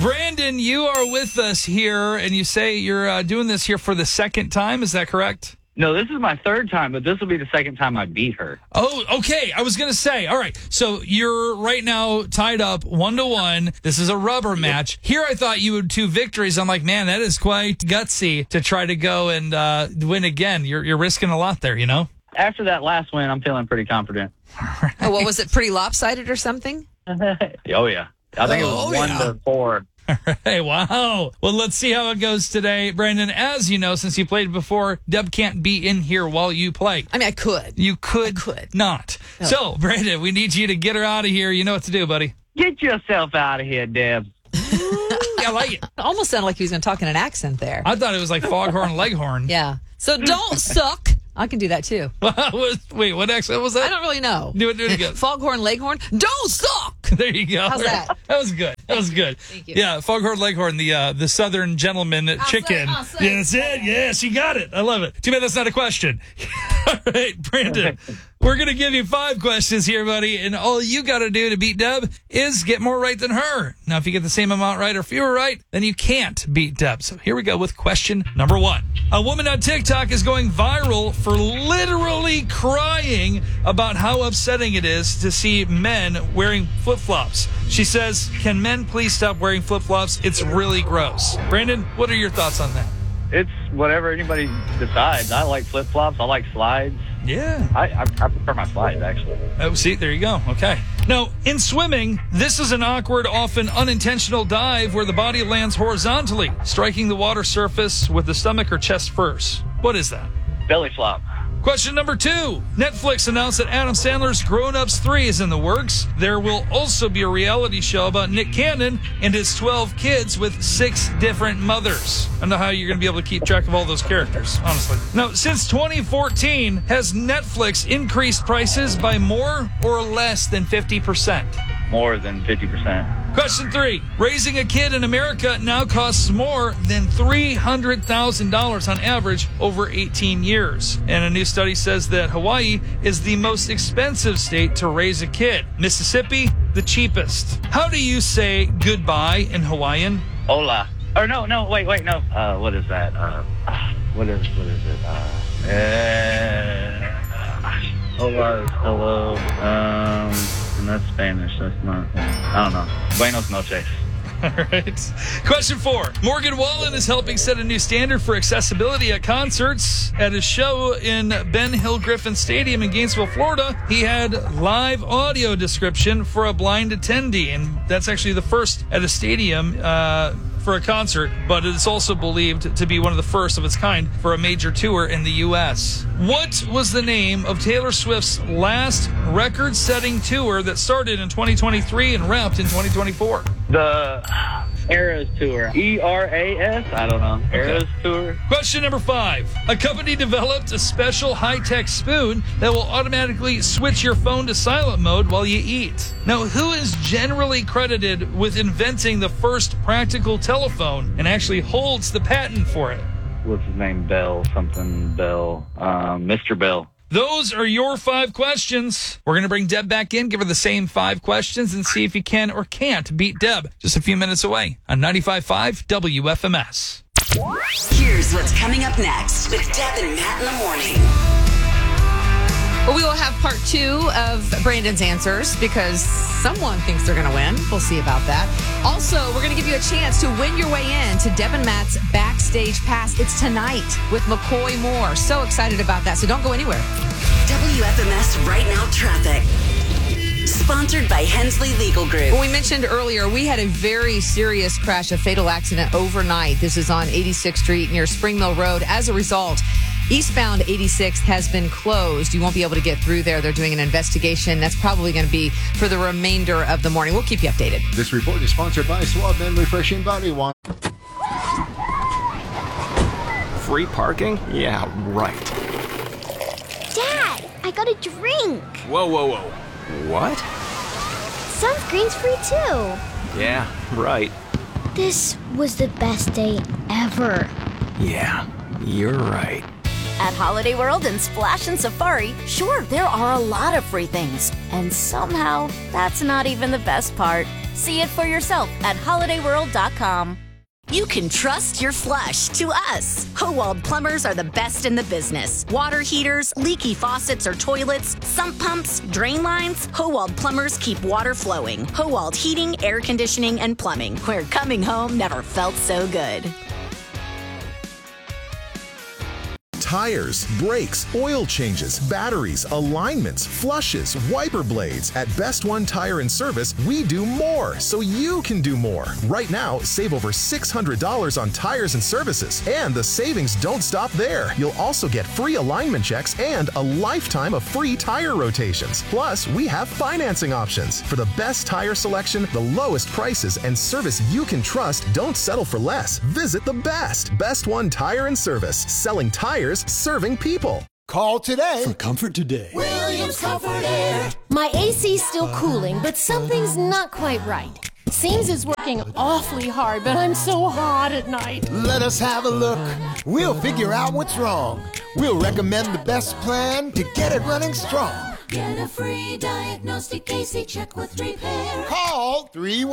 Brandon, you are with us here, and you say you're doing this here for the second time. Is that correct? No, this is my third time, but this will be the second time I beat her. Oh, okay. I was going to say, all right. So you're right now tied up 1-1. This is a rubber match. Here I thought you would 2 victories. I'm like, man, that is quite gutsy to try to go and win again. You're risking a lot there, you know? After that last win, I'm feeling pretty confident. Oh, what was it? Pretty lopsided or something? Oh, yeah. I think it was 1-4. Hey, wow. Well, let's see how it goes today. Brandon, as you know, since you played before, Deb can't be in here while you play. I mean, I could. You could not. No. So, Brandon, we need you to get her out of here. You know what to do, buddy. Get yourself out of here, Deb. I like it. Almost sounded like he was going to talk in an accent there. I thought it was like Foghorn Leghorn. Yeah. So don't suck. I can do that too. Wait, what accent was that? I don't really know. Do it again. Foghorn Leghorn. Don't suck. There you go. How's that? That was good. Thank you. Yeah, Foghorn Leghorn, the Southern gentleman chicken. I'll say. Yeah, that's it. Yeah, she got it. I love it. Too bad that's not a question. All right, Brandon. We're going to give you 5 questions here, buddy, and all you got to do to beat Deb is get more right than her. Now, if you get the same amount right or fewer right, then you can't beat Deb. So here we go with question number 1. A woman on TikTok is going viral for literally crying about how upsetting it is to see men wearing flip-flops. She says, can men please stop wearing flip-flops? It's really gross. Brandon, what are your thoughts on that? It's whatever anybody decides. I like flip-flops. I like slides. Yeah. I prefer my slides, actually. Oh, see, there you go. Okay. Now, in swimming, this is an awkward, often unintentional dive where the body lands horizontally, striking the water surface with the stomach or chest first. What is that? Belly flop. Question number 2. Netflix announced that Adam Sandler's Grown Ups 3 is in the works. There will also be a reality show about Nick Cannon and his 12 kids with 6 different mothers. I don't know how you're going to be able to keep track of all those characters, honestly. Now, since 2014, has Netflix increased prices by more or less than 50%? More than 50%. Question 3. Raising a kid in America now costs more than $300,000 on average over 18 years. And a new study says that Hawaii is the most expensive state to raise a kid. Mississippi, the cheapest. How do you say goodbye in Hawaiian? Hola. Or no, wait, no. What is that? What is it? Hola is hello. And that's Spanish. That's not. I don't know. Buenos noches. All right. Question 4. Morgan Wallen is helping set a new standard for accessibility at concerts. At his show in Ben Hill Griffin Stadium in Gainesville, Florida, he had live audio description for a blind attendee. And that's actually the first at a stadium for a concert, but it's also believed to be one of the first of its kind for a major tour in the U.S. What was the name of Taylor Swift's last record-setting tour that started in 2023 and wrapped in 2024? The Eras Tour. ERAS? I don't know. Eras Tour. Question number 5. A company developed a special high-tech spoon that will automatically switch your phone to silent mode while you eat. Now, who is generally credited with inventing the first practical telephone and actually holds the patent for it? What's his name? Bell. Mr. Bell. Those are your 5 questions. We're going to bring Deb back in, give her the same 5 questions, and see if you can or can't beat Deb just a few minutes away on 95.5 WFMS. Here's what's coming up next with Deb and Matt in the morning. Well, we will have part 2 of Brandon's answers because someone thinks they're going to win. We'll see about that. Also, we're going to give you a chance to win your way in to Deb and Matt's Backstage Pass. It's tonight with McCoy Moore. So excited about that, so don't go anywhere. WFMS Right Now Traffic. Sponsored by Hensley Legal Group. Well, we mentioned earlier, we had a very serious crash, a fatal accident overnight. This is on 86th Street near Spring Mill Road. As a result, eastbound 86th has been closed. You won't be able to get through there. They're doing an investigation. That's probably going to be for the remainder of the morning. We'll keep you updated. This report is sponsored by Suave Men Refreshing Body Wash. Free parking? Yeah, right. Dad, I got a drink. Whoa. What? Sunscreen's free too. Yeah, right. This was the best day ever. Yeah, you're right. At Holiday World and Splash and Safari, sure, there are a lot of free things. And somehow, that's not even the best part. See it for yourself at holidayworld.com. You can trust your flush to us. Howald Plumbers are the best in the business. Water heaters, leaky faucets or toilets, sump pumps, drain lines. Howald Plumbers keep water flowing. Howald Heating, Air Conditioning, and Plumbing, where coming home never felt so good. Tires, brakes, oil changes, batteries, alignments, flushes, wiper blades. At Best One Tire and Service, we do more so you can do more. Right now, save over $600 on tires and services. And the savings don't stop there. You'll also get free alignment checks and a lifetime of free tire rotations. Plus, we have financing options. For the best tire selection, the lowest prices, and service you can trust, don't settle for less. Visit the Best One Tire and Service. Selling tires, serving people. Call today for Comfort Today. Williams Comfort Air. My AC's still cooling, but something's not quite right. Seems it's working awfully hard, but I'm so hot at night. Let us have a look. We'll figure out what's wrong. We'll recommend the best plan to get it running strong. Get a free diagnostic AC check with repair. Call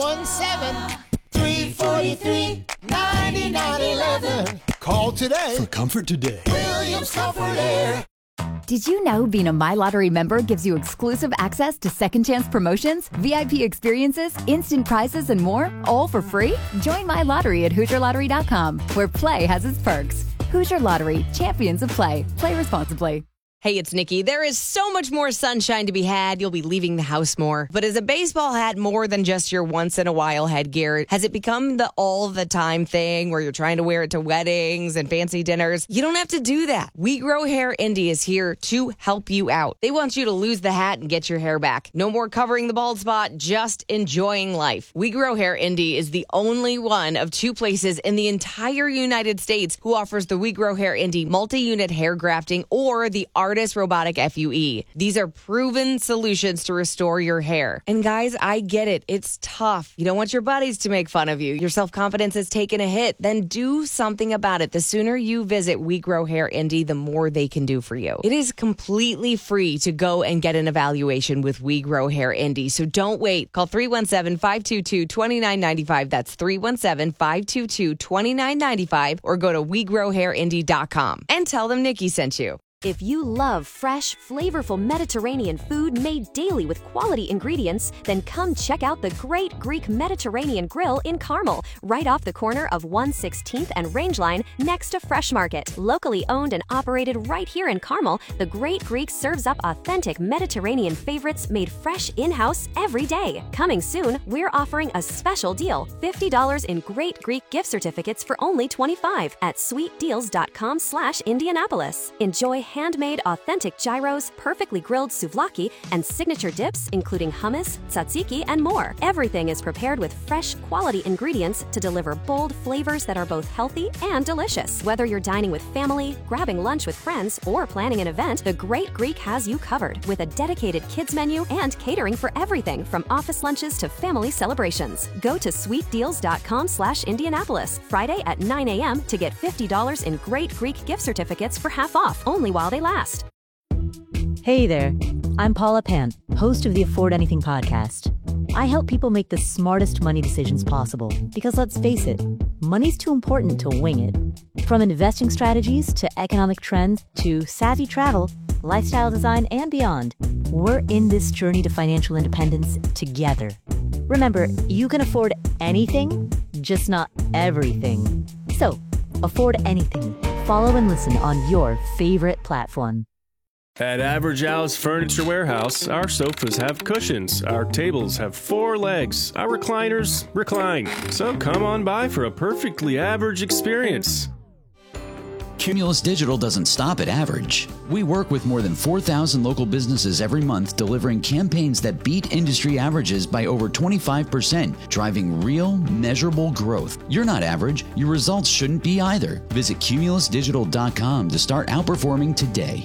317-343-9911. Call today for Comfort Today. Williams Comfort Air. Did you know being a My Lottery member gives you exclusive access to second chance promotions, VIP experiences, instant prizes, and more, all for free? Join My Lottery at HoosierLottery.com, where play has its perks. Hoosier Lottery, champions of play. Play responsibly. Hey, it's Nikki. There is so much more sunshine to be had. You'll be leaving the house more. But is a baseball hat more than just your once-in-a-while headgear? Has it become the all-the-time thing where you're trying to wear it to weddings and fancy dinners? You don't have to do that. We Grow Hair Indie is here to help you out. They want you to lose the hat and get your hair back. No more covering the bald spot, just enjoying life. We Grow Hair Indie is the only one of 2 places in the entire United States who offers the We Grow Hair Indie multi-unit hair grafting or the Artist Robotic FUE. These are proven solutions to restore your hair. And guys, I get it. It's tough. You don't want your buddies to make fun of you. Your self-confidence has taken a hit. Then do something about it. The sooner you visit We Grow Hair Indie, the more they can do for you. It is completely free to go and get an evaluation with We Grow Hair Indie. So don't wait. Call 317-522-2995. That's 317-522-2995 or go to WeGrowHairIndie.com and tell them Nikki sent you. If you love fresh, flavorful Mediterranean food made daily with quality ingredients, then come check out the Great Greek Mediterranean Grill in Carmel, right off the corner of 116th and Rangeline next to Fresh Market. Locally owned and operated right here in Carmel, the Great Greek serves up authentic Mediterranean favorites made fresh in-house every day. Coming soon, we're offering a special deal, $50 in Great Greek gift certificates for only $25 at sweetdeals.com/Indianapolis. Enjoy handmade authentic gyros, perfectly grilled souvlaki, and signature dips including hummus, tzatziki, and more. Everything is prepared with fresh, quality ingredients to deliver bold flavors that are both healthy and delicious. Whether you're dining with family, grabbing lunch with friends, or planning an event, the Great Greek has you covered with a dedicated kids menu and catering for everything from office lunches to family celebrations. Go to sweetdeals.com/Indianapolis Friday at 9 a.m. to get $50 in Great Greek gift certificates for half off, only while they last. Hey there, I'm Paula Pant, host of the Afford Anything podcast. I help people make the smartest money decisions possible because let's face it, money's too important to wing it. From investing strategies to economic trends to savvy travel, lifestyle design, and beyond, we're in this journey to financial independence together. Remember, you can afford anything, just not everything. So, afford anything. Follow and listen on your favorite platform. At Average Al's Furniture Warehouse, our sofas have cushions, our tables have 4 legs, our recliners recline. So come on by for a perfectly average experience. Cumulus Digital doesn't stop at average. We work with more than 4,000 local businesses every month, delivering campaigns that beat industry averages by over 25%, driving real, measurable growth. You're not average. Your results shouldn't be either. Visit cumulusdigital.com to start outperforming today.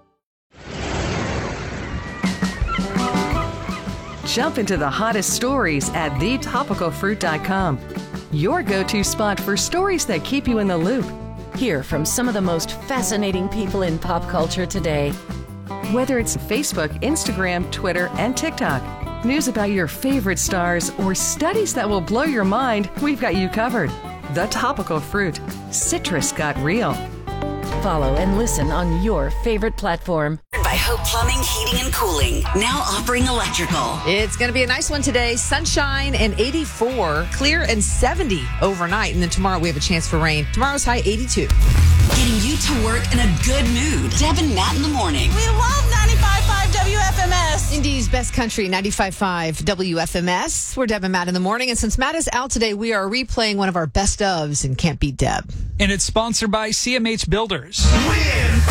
Jump into the hottest stories at thetopicalfruit.com. Your go-to spot for stories that keep you in the loop. Hear from some of the most fascinating people in pop culture today. Whether it's Facebook, Instagram, Twitter, and TikTok, news about your favorite stars, or studies that will blow your mind, we've got you covered. The Topical Fruit. Citrus got real. Follow and listen on your favorite platform. By Hope Plumbing, Heating, and Cooling. Now offering electrical. It's going to be a nice one today. Sunshine and 84, clear and 70 overnight. And then tomorrow we have a chance for rain. Tomorrow's high 82. Getting you to work in a good mood. Deb and Matt in the morning. We love 95.5 WFMS. Indy's best country, 95.5 WFMS. We're Deb and Matt in the morning. And since Matt is out today, we are replaying one of our best ofs in Can't Beat Deb. And it's sponsored by CMH Builders. Win!